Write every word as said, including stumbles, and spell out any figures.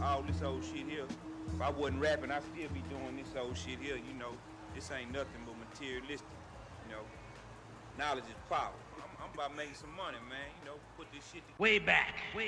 all this old shit here. If I wasn't rapping, I'd still be doing this old shit here, you know. This ain't nothing but materialistic, you know. Knowledge is power. I'm, I'm about making some money, man. You know, put this shit together. Way back. Way